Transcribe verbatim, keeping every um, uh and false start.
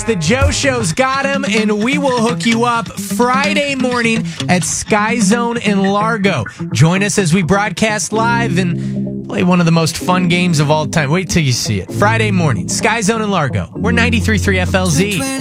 Yes, the Joe Show's got him, and we will hook you up Friday morning at Sky Zone in Largo. Join us as we broadcast live and play one of the most fun games of all time. Wait till you see it. Friday morning, Sky Zone in Largo. We're ninety-three point three F L Z.